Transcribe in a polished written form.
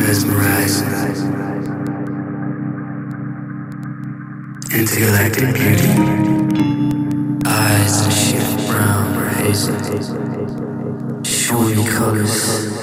mesmerizing. Intergalactic beauty. Eyes that shift brown or hazel. Showing me colors